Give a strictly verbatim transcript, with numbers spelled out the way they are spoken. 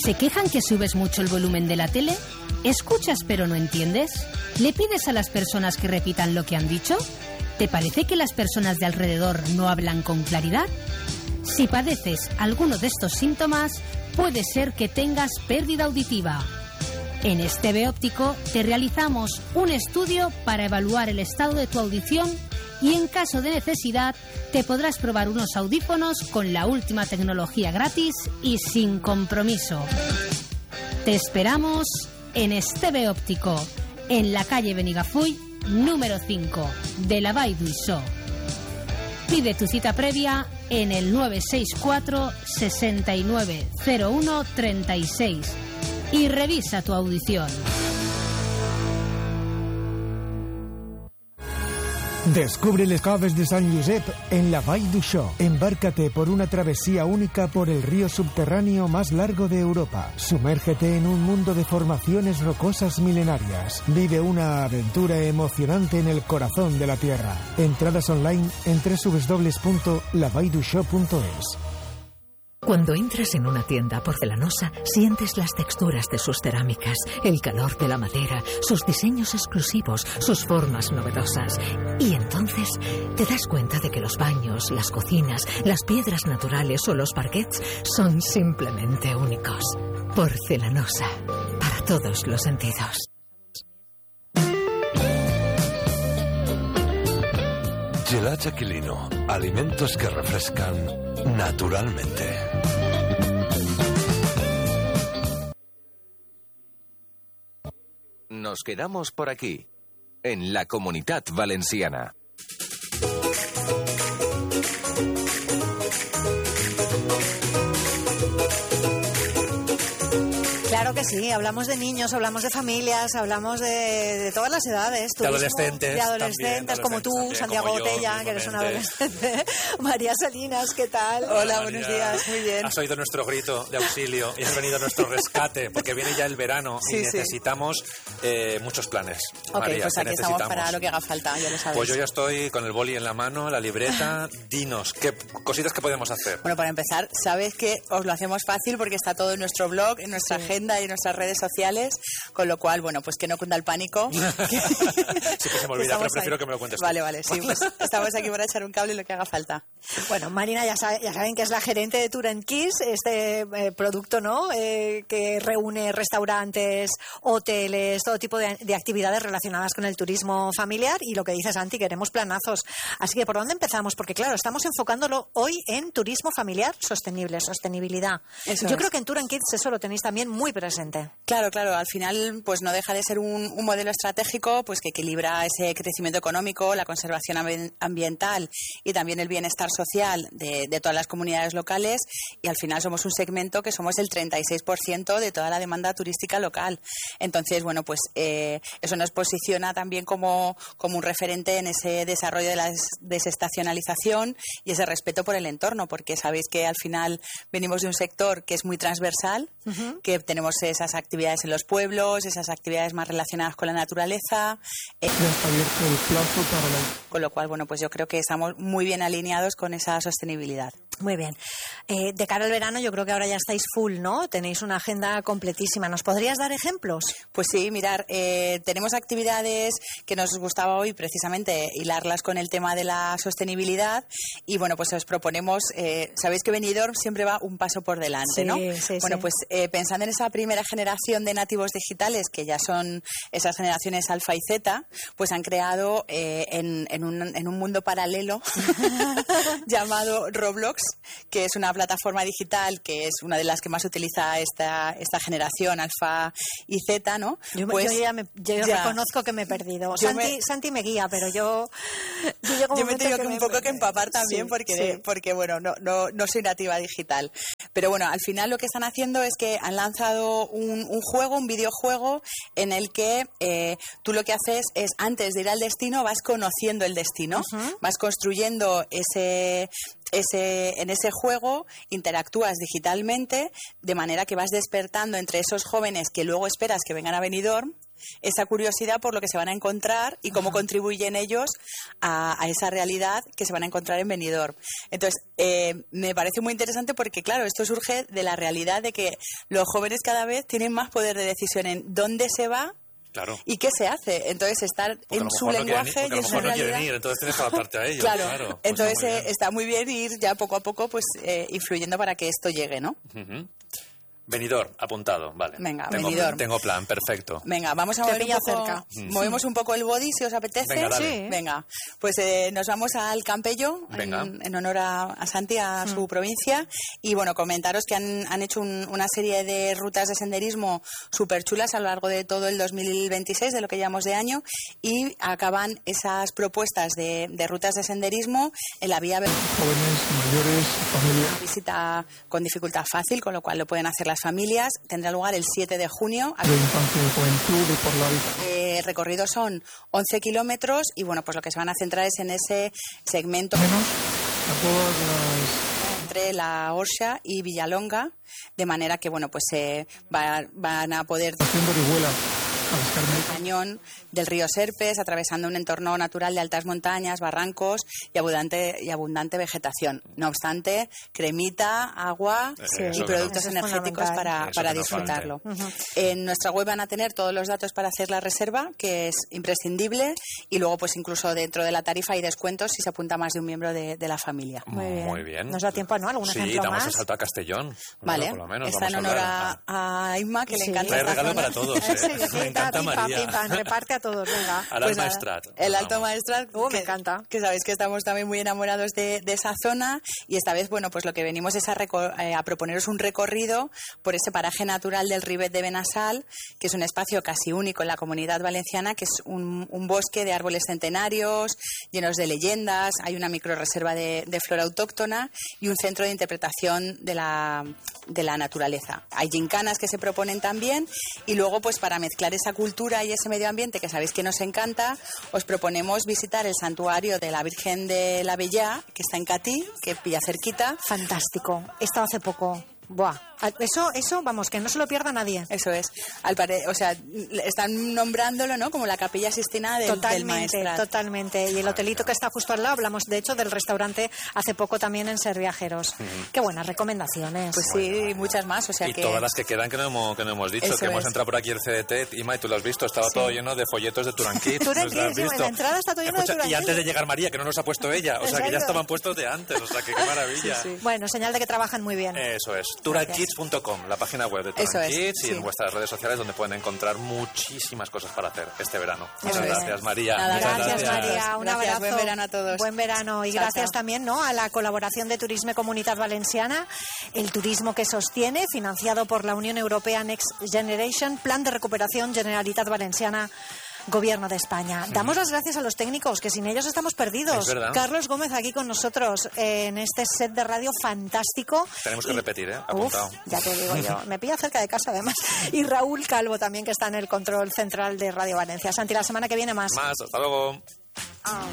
¿Se quejan que subes mucho el volumen de la tele? ¿Escuchas pero no entiendes? ¿Le pides a las personas que repitan lo que han dicho? ¿Te parece que las personas de alrededor no hablan con claridad? Si padeces alguno de estos síntomas, puede ser que tengas pérdida auditiva. En Esteve Óptico te realizamos un estudio para evaluar el estado de tu audición y en caso de necesidad te podrás probar unos audífonos con la última tecnología gratis y sin compromiso. Te esperamos en Esteve Óptico, en la calle Benigafuy, número cinco, de la Vall d'Uixó. Pide tu cita previa en el nueve seis cuatro, sesenta y nueve, cero uno, treinta y seis y revisa tu audición. Descubre les coves de San Josep en la Vall d'Uixó. Embárcate por una travesía única por el río subterráneo más largo de Europa. Sumérgete en un mundo de formaciones rocosas milenarias. Vive una aventura emocionante en el corazón de la tierra. Entradas online en doble u doble u doble u punto la vall d'uixó punto es. Cuando entras en una tienda porcelanosa, sientes las texturas de sus cerámicas, el calor de la madera, sus diseños exclusivos, sus formas novedosas. Y entonces te das cuenta de que los baños, las cocinas, las piedras naturales o los parquets son simplemente únicos. Porcelanosa, para todos los sentidos. Gelats Aquilino, alimentos que refrescan naturalmente. Nos quedamos por aquí, en la Comunitat Valenciana. Claro que sí, hablamos de niños, hablamos de familias, hablamos de, de todas las edades. De adolescentes. De adolescentes, también, como tú, también, Santiago como yo, Botella, que eres un adolescente. María Salinas, ¿qué tal? Hola, Hola, María. buenos días, muy bien. Has oído nuestro grito de auxilio y has venido a nuestro rescate, porque viene ya el verano sí, y sí. necesitamos eh, muchos planes. Ok, María, pues aquí necesitamos. estamos para lo que haga falta, ya lo sabes. Pues yo ya estoy con el boli en la mano, la libreta. Dinos, ¿qué cositas que podemos hacer? Bueno, para empezar, sabes que os lo hacemos fácil porque está todo en nuestro blog, en nuestra sí. agenda y en nuestras redes sociales, con lo cual, bueno, pues que no cunda el pánico. Sí que se me olvida, pero prefiero ahí. Que me lo cuentes tú. Vale, vale, sí, pues estamos aquí para echar un cable y lo que haga falta. Bueno, Marina, ya, sabe, ya saben que es la gerente de Tour and Kiss, este eh, producto, ¿no?, eh, que reúne restaurantes, hoteles, todo tipo de, de actividades relacionadas con el turismo familiar, y lo que dice Santi, queremos planazos. Así que, ¿por dónde empezamos? Porque, claro, estamos enfocándolo hoy en turismo familiar sostenible, sostenibilidad. Eso Yo es. creo que en Tour and Kids eso lo tenéis también muy presente. Claro, claro, al final pues no deja de ser un, un modelo estratégico pues que equilibra ese crecimiento económico, la conservación ambiental y también el bienestar social de, de todas las comunidades locales, y al final somos un segmento que somos el treinta y seis por ciento de toda la demanda turística local. Entonces, bueno, pues eh, eso nos posiciona también como, como un referente en ese desarrollo de la des desestacionalización y ese respeto por el entorno, porque sabéis que al final venimos de un sector que es muy transversal, uh-huh. que tenemos esas actividades en los pueblos, esas actividades más relacionadas con la naturaleza. Eh, con lo cual, bueno, pues yo creo que estamos muy bien alineados con esa sostenibilidad. Muy bien. Eh, de cara al verano, yo creo que ahora ya estáis full, ¿no? Tenéis una agenda completísima. ¿Nos podrías dar ejemplos? Pues sí, mirar, eh, tenemos actividades que nos gustaba hoy precisamente hilarlas con el tema de la sostenibilidad, y bueno, pues os proponemos, eh, sabéis que Benidorm siempre va un paso por delante, sí, ¿no? Sí, bueno, sí. pues eh, pensando en esa primera generación de nativos digitales, que ya son esas generaciones alfa y zeta, pues han creado eh, en, en, un, en un mundo paralelo llamado Roblox, que es una plataforma digital que es una de las que más utiliza esta, esta generación alfa y zeta, ¿no? Yo, pues, yo ya, me, yo ya reconozco que me he perdido. Santi me, Santi me guía, pero yo yo, llego yo me tengo que, que me, un poco que empapar también, sí, porque, sí. porque bueno, no, no, no soy nativa digital. Pero bueno, al final lo que están haciendo es que han lanzado un, un juego, un videojuego en el que eh, tú lo que haces es, antes de ir al destino, vas conociendo el destino, uh-huh. vas construyendo ese ese, en ese juego interactúas digitalmente de manera que vas despertando entre esos jóvenes que luego esperas que vengan a Benidorm esa curiosidad por lo que se van a encontrar y cómo Ajá. contribuyen ellos a, a esa realidad que se van a encontrar en Benidorm. Entonces, eh, me parece muy interesante porque, claro, esto surge de la realidad de que los jóvenes cada vez tienen más poder de decisión en dónde se va. Claro. ¿Y qué se hace? Entonces, estar porque en su no lenguaje quieren, y en su no realidad. quieren ir, entonces tienes que adaptarte a ellos. Claro, claro. Pues entonces está muy, eh, está muy bien ir ya poco a poco pues eh, influyendo para que esto llegue, ¿no? Uh-huh. Benidorm, apuntado, vale. Venga, tengo, Benidorm. Tengo plan, perfecto. Venga, vamos a mover un poco, cerca. movemos un poco el body, si os apetece. Venga, dale. Sí. Venga, pues eh, nos vamos al Campello, Venga. en, en honor a, a Santi, a su Mm. provincia. Y bueno, comentaros que han, han hecho un, una serie de rutas de senderismo súper chulas a lo largo de todo el dos mil veintiséis, de lo que llevamos de año, y acaban esas propuestas de, de rutas de senderismo en la vía... Jóvenes, mayores, familias. Una visita con dificultad fácil, con lo cual lo pueden hacer las familias. Tendrá lugar el siete de junio. De infancia y juventud y por la vida. Eh, el recorrido son once kilómetros y bueno, pues lo que se van a centrar es en ese segmento Menos a todas las... entre la Orxa y Villalonga, de manera que bueno, pues se va, van a poder Haciendo Orihuela. el cañón del río Serpes, atravesando un entorno natural de altas montañas, barrancos y abundante, y abundante vegetación. No obstante, cremita, agua Sí, y productos no. energéticos para, Eso para que no disfrutarlo. falte. Uh-huh. En nuestra web van a tener todos los datos para hacer la reserva, que es imprescindible, y luego pues incluso dentro de la tarifa hay descuentos si se apunta más de un miembro de, de la familia. Muy bien. Muy bien. ¿Nos da tiempo, no? ¿Algún sí, ejemplo damos más? el salto a Castellón. Vale, Bueno, por lo menos, está en vamos a honor hablar. a, a Inma, que Sí. le encanta Trae esta regalo zona. para todos, ¿eh? Sí, sí, Me encanta pim, pam, María. pim, pam, reparte a todos, venga. Al Pues Alto nada, Maestrat. El Alto Vamos. Maestrat, Uh, me que, encanta. que sabéis que estamos también muy enamorados de, de esa zona, y esta vez, bueno, pues lo que venimos es a, reco- eh, a proponeros un recorrido por ese paraje natural del Rivet de Benassal, que es un espacio casi único en la Comunidad Valenciana, que es un, un bosque de árboles centenarios, llenos de leyendas, hay una microrreserva de, de flora autóctona y un centro de interpretación de la, de la naturaleza. Hay gincanas que se proponen también, y luego, pues para mezclar esa cultura y ese medio ambiente que sabéis que nos encanta, os proponemos visitar el santuario de la Virgen de la Bellá, que está en Catí, que pilla cerquita. Fantástico. He estado hace poco. Buah. Eso, eso, vamos, que no se lo pierda nadie. Eso es. Al pare- o sea, están nombrándolo, ¿no? Como la Capilla Sistina del, del Totalmente, Maestrat. totalmente. Y el hotelito que está justo al lado, hablamos de hecho del restaurante hace poco también en Ser Viajeros. Qué buenas recomendaciones. Pues sí, y muchas más. O sea Y que... todas las que quedan que no hemos, que no hemos dicho, Eso que hemos es. entrado por aquí el C D T, Ima, y tú lo has visto, estaba Sí. todo lleno de folletos de Turanquit. Turanquit, ¿no lo has sí, en visto? la entrada está todo lleno de Escucha, Turanquit. Y antes de llegar María, que no nos ha puesto ella, o ¿En sea que ya serio? estaban puestos de antes, o sea que qué maravilla. Sí, sí. Bueno, señal de que trabajan muy bien. Eso es, turankids punto com, la página web de Eso es, Turankids, y sí. en vuestras redes sociales donde pueden encontrar muchísimas cosas para hacer este verano. Muchas Eso es. gracias, María. Nada, Muchas Gracias, gracias. María. Un Gracias, abrazo. buen verano a todos. Buen verano. Y Chao, gracias chao. también, ¿no?, a la colaboración de Turisme Comunitat Valenciana, el turismo que sostiene, financiado por la Unión Europea Next Generation, Plan de Recuperación Generalitat Valenciana, Gobierno de España. Damos las gracias a los técnicos, que sin ellos estamos perdidos. Es verdad. Carlos Gómez aquí con nosotros eh, en este set de radio fantástico. Tenemos que Y- repetir, ¿eh? Uf, Apuntado. ya te digo yo. Me pilla cerca de casa, además. Y Raúl Calvo también, que está en el control central de Radio Valencia. Santi, la semana que viene más. Más, hasta luego. Ah.